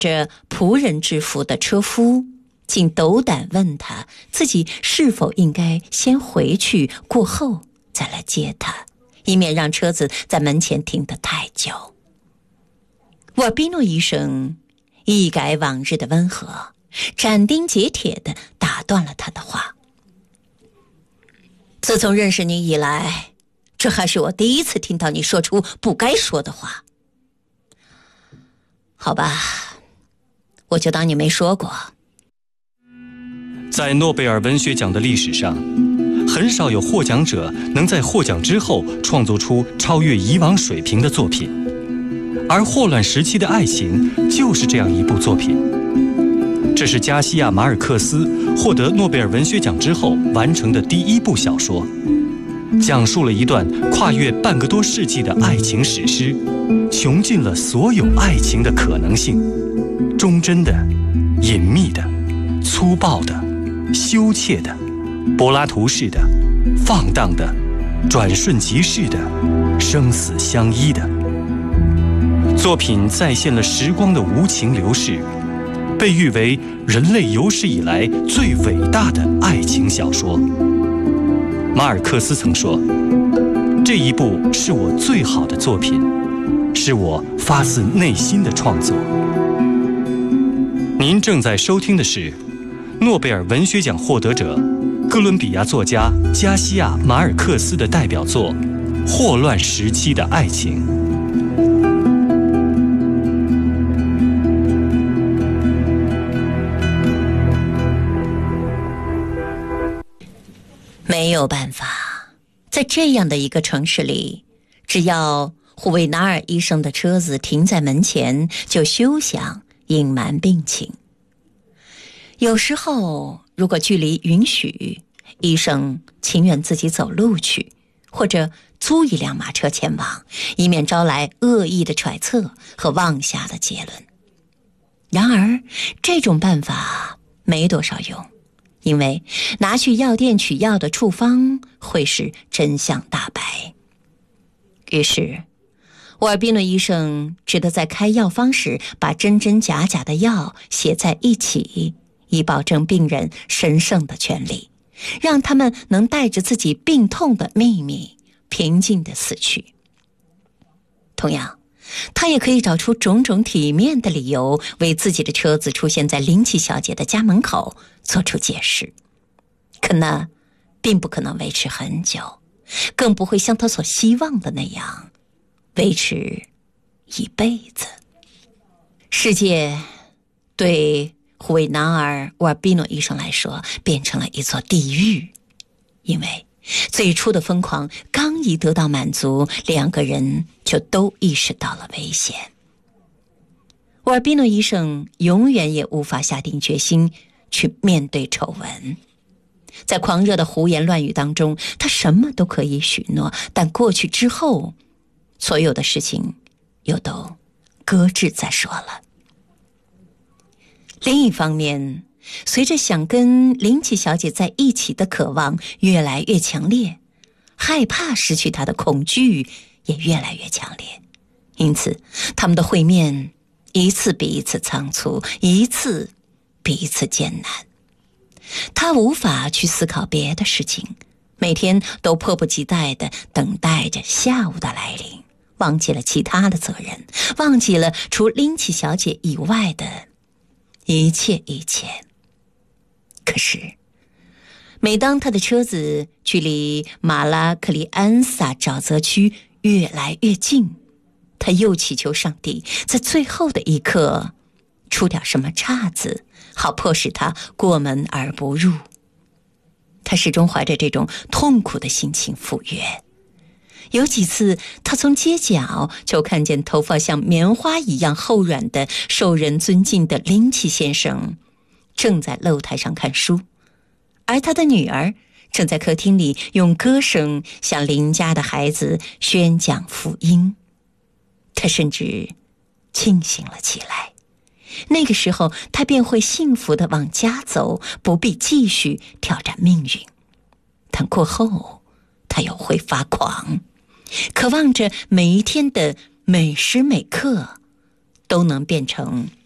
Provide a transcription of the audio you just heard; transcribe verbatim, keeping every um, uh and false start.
着仆人制服的车夫竟斗胆问他自己是否应该先回去，过后再来接他，以免让车子在门前停得太久。沃尔比诺医生一改往日的温和，斩钉截铁地打断了他的话。自从认识你以来，这还是我第一次听到你说出不该说的话。好吧，我就当你没说过。 在诺贝尔文学奖的历史上，很少有获奖者能在获奖之后创作出超越以往水平的作品，而霍乱时期的爱情就是这样一部作品。这是加西亚·马尔克斯获得诺贝尔文学奖之后完成的第一部小说，讲述了一段跨越半个多世纪的爱情史诗，穷尽了所有爱情的可能性，忠贞的、隐秘的、粗暴的、羞怯的、柏拉图式的、放荡的、转瞬即逝的、生死相依的。作品再现了时光的无情流逝，被誉为人类有史以来最伟大的爱情小说。马尔克斯曾说，这一部是我最好的作品，是我发自内心的创作。您正在收听的是诺贝尔文学奖获得者哥伦比亚作家加西亚·马尔克斯的代表作《霍乱时期的爱情》。 没有办法，在这样的一个城市里，只要胡维纳尔医生的车子停在门前，就休想隐瞒病情。有时候如果距离允许，医生情愿自己走路去，或者租一辆马车前往，以免招来恶意的揣测和妄下的结论。然而这种办法没多少用，因为拿去药店取药的处方会使真相大白。于是沃尔比诺医生只得在开药方时把真真假假的药写在一起，以保证病人神圣的权利，让他们能带着自己病痛的秘密平静地死去。同样，他也可以找出种种体面的理由，为自己的车子出现在林奇小姐的家门口做出解释。可那并不可能维持很久，更不会像他所希望的那样维持一辈子。世界对胡维纳尔·沃尔比诺医生来说变成了一座地狱，因为最初的疯狂刚一得到满足，两个人就都意识到了危险。沃尔比诺医生永远也无法下定决心去面对丑闻。在狂热的胡言乱语当中，他什么都可以许诺，但过去之后，所有的事情又都搁置再说了。另一方面，随着想跟林奇小姐在一起的渴望越来越强烈，害怕失去她的恐惧也越来越强烈，因此他们的会面一次比一次仓促，一次比一次艰难。他无法去思考别的事情，每天都迫不及待地等待着下午的来临，忘记了其他的责任，忘记了除林奇小姐以外的一切一切。可是每当他的车子距离马拉克里安萨沼泽区越来越近，他又祈求上帝在最后的一刻出点什么岔子，好迫使他过门而不入。他始终怀着这种痛苦的心情赴约。有几次他从街角就看见头发像棉花一样厚软的受人尊敬的林奇先生正在露台上看书，而他的女儿正在客厅里用歌声向邻家的孩子宣讲福音。他甚至清醒了起来，那个时候他便会幸福地往家走，不必继续挑战命运。但过后他又会发狂，渴望着每一天的每时每刻都能变成